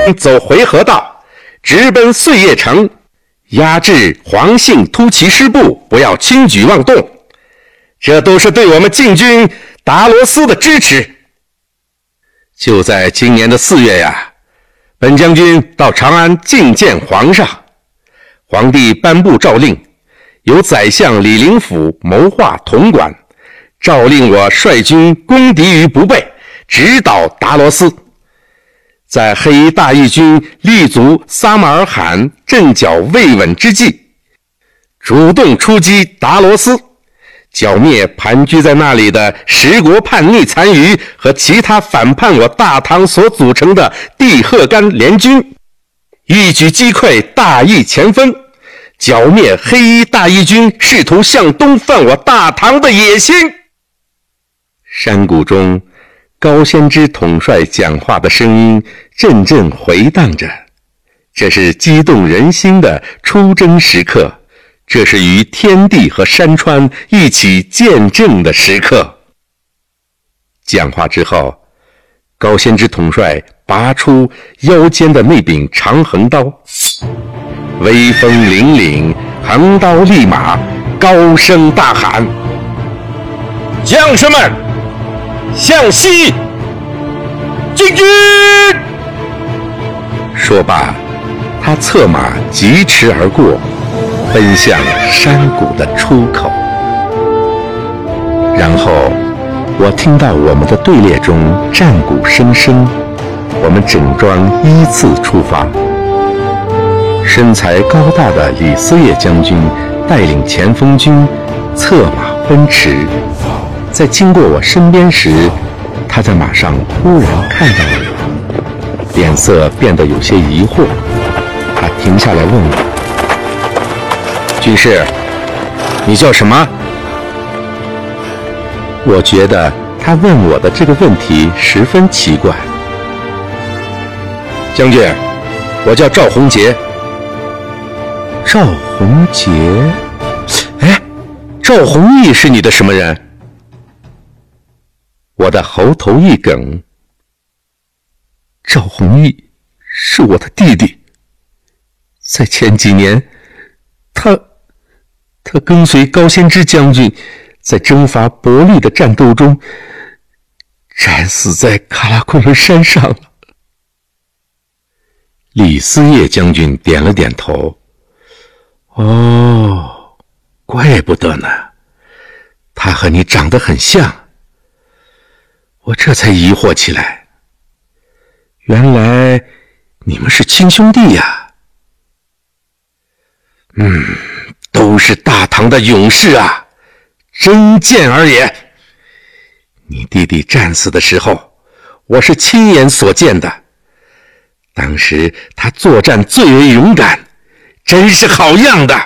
走回纥道，直奔碎叶城，压制黄姓突骑师部不要轻举妄动。这都是对我们晋军达罗斯的支持。就在今年的4月呀，本将军到长安觐见皇上，皇帝颁布诏令，由宰相李林甫谋划统管，诏令我率军攻敌于不备，直捣达罗斯。在黑衣大义军立足撒马尔罕阵脚未稳之际，主动出击达罗斯，剿灭盘踞在那里的十国叛逆残余和其他反叛我大唐所组成的帝贺干联军，一举击溃大义前锋，剿灭黑衣大义军试图向东犯我大唐的野心。山谷中高仙芝统帅讲话的声音阵阵回荡着，这是激动人心的出征时刻，这是与天地和山川一起见证的时刻。讲话之后，高仙芝统帅拔出腰间的那柄长横刀，威风凛凛，横刀立马，高声大喊：将士们，向西进军！说罢，他策马疾驰而过，奔向山谷的出口。然后我听到我们的队列中战鼓声声，我们整装依次出发。身材高大的李思业将军带领前锋军策马奔驰，在经过我身边时，他在马上忽然看到了我，脸色变得有些疑惑。他停下来问我：军士，你叫什么？我觉得他问我的这个问题十分奇怪。将军，我叫赵宏杰。赵宏杰？哎，赵弘毅是你的什么人？我的喉头一梗。赵弘毅是我的弟弟，在前几年他跟随高仙芝将军在征伐伯利的战斗中战死在喀拉昆仑山上了。李思业将军点了点头。哦，怪不得呢，他和你长得很像。我这才疑惑起来，原来你们是亲兄弟呀。都是大唐的勇士啊，真健儿也。你弟弟战死的时候，我是亲眼所见的，当时他作战最为勇敢，真是好样的。